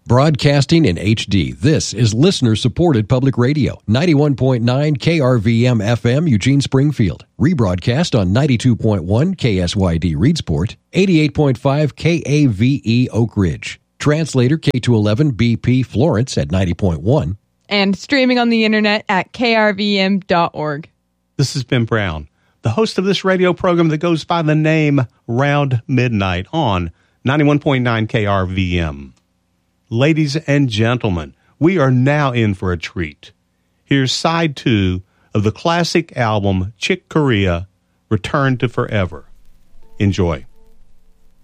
Broadcasting in HD, this is listener-supported public radio. 91.9 KRVM FM, Eugene, Springfield. Rebroadcast on 92.1 KSYD, Reedsport. 88.5 KAVE, Oak Ridge. Translator K211 BP, Florence at 90.1. And streaming on the internet at krvm.org. This is Ben Brown, the host of this radio program that goes by the name Round Midnight on 91.9 KRVM. Ladies and gentlemen, we are now in for a treat. Here's side 2 of the classic album Chick Corea, Return to Forever. Enjoy.